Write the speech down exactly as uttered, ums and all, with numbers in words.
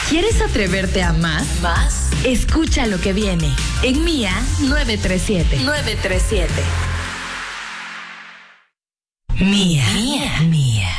¿Quieres atreverte a más? ¿Más? Escucha lo que viene en Mía nueve tres siete. nueve tres siete. Mía. Mía. Mía.